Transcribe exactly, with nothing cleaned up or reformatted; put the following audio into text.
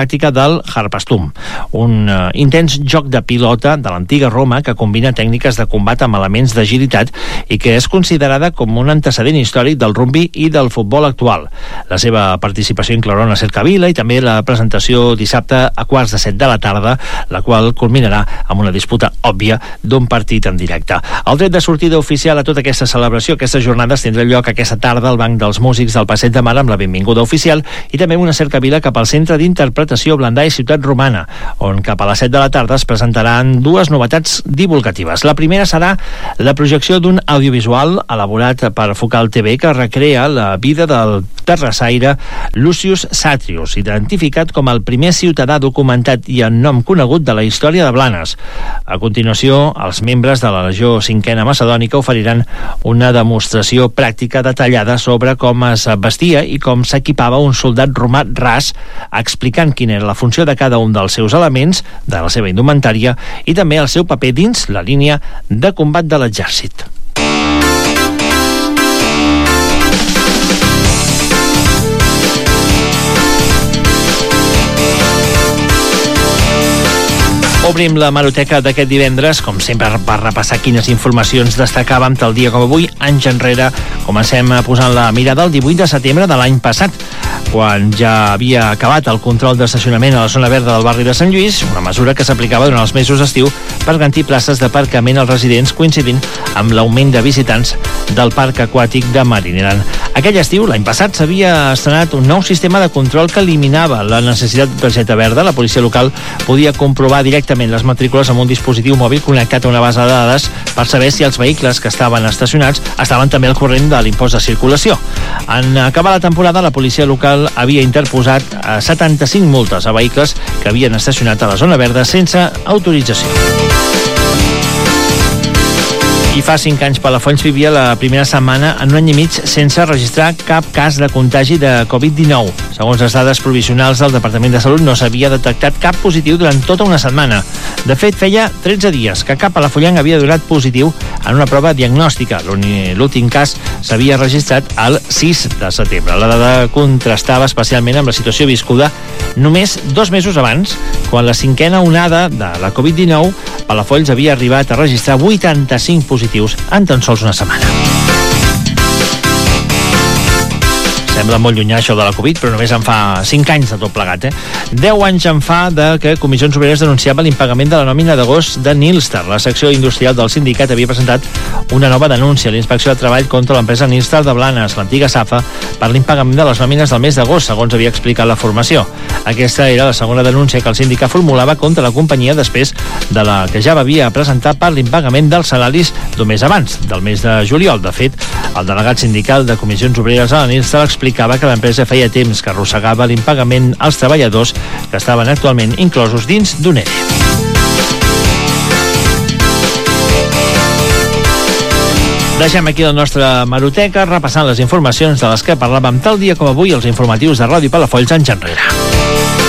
pràctica del harpastum, un uh, intens joc de pilota de l'antiga Roma que combina tècniques de combat amb elements d'agilitat i que és considerada com un antecedent històric del rugbi i del futbol actual. La seva participació inclourà una cercavila i també la presentació dissabte a quarts de set de la tarda, la qual culminarà amb una disputa òbvia d'un partit en directe. El tret de sortida oficial a tota aquesta celebració, aquestes jornades, tindrà lloc aquesta tarda al Banc dels Músics del Passeig de Mar amb la benvinguda oficial i també una cercavila cap al Centre d'Interpretació Blandà i Ciutat Romana, on cap a les set de la tarda es presentaran dues novetats divulgatives. La primera serà la projecció d'un audiovisual elaborat per Focal T V que recrea la vida del terrassaire Lucius Satrius, identificat com el primer ciutadà documentat i en nom conegut de la història de Blanes. A continuació, els membres de la Legió Cinquena Macedònica oferiran una demostració pràctica detallada sobre com es vestia i com s'equipava un soldat romà ras, explicant quina era la funció de cada un dels seus elements, de la seva indumentària i també el seu paper dins la línia de combat de l'exèrcit. Obrim la hemeroteca d'aquest divendres, com sempre, per repassar quines informacions destacàvem tal dia com avui, anys enrere. Comencem posant la mirada al divuit de setembre de l'any passat, quan ja havia acabat el control d'estacionament a la zona verda del barri de Sant Lluís, una mesura que s'aplicava durant els mesos d'estiu per garantir places d'aparcament als residents, coincidint amb l'augment de visitants del parc aquàtic de Marinaran. Aquell estiu, l'any passat, s'havia estrenat un nou sistema de control que eliminava la necessitat de targeta verda. La policia local podia comprovar directament les matrícules amb un dispositiu mòbil connectat a una base de dades per saber si els vehicles que estaven estacionats estaven també al corrent de l'impost de circulació. En acabar la temporada, la policia local havia interposat setanta-cinc multes a vehicles que havien estacionat a la zona verda sense autorització. I fa cinc anys Palafolls vivia la primera setmana en un any i mig sense registrar cap cas de contagi de covid dinou. Segons les dades provisionals del Departament de Salut, no s'havia detectat cap positiu durant tota una setmana. De fet, feia tretze dies que cap palafollenc havia donat positiu en una prova diagnòstica. L'últim cas s'havia registrat el sis de setembre. La dada contrastava especialment amb la situació viscuda només dos mesos abans, quan la cinquena onada de la covid dinou, Palafolls havia arribat a registrar vuitanta-cinc positius en tan sols una setmana. Sembla molt llunyà això de la Covid, però només en fa cinc anys de tot plegat, eh? deu anys en fa de que Comissions Obreres denunciava l'impagament de la nòmina d'agost de Nilstar. La secció industrial del sindicat havia presentat una nova denúncia a l'Inspecció de Treball contra l'empresa Nilstar de Blanes, l'antiga SAFA, per l'impagament de les nòmines del mes d'agost, segons havia explicat la formació. Aquesta era la segona denúncia que el sindicat formulava contra la companyia després de la que ja havia presentat per l'impagament dels salaris d'un mes abans, del mes de juliol. De fet, el delegat sindical de Comissions Obreres a la Nilstar explicava que l'empresa feia temps que arrossegava l'impagament als treballadors que estaven actualment inclosos dins d'un E R E. Deixem aquí la nostra hemeroteca repassant les informacions de les que parlàvem tal dia com avui als informatius de Ràdio Palafolls anys enrere.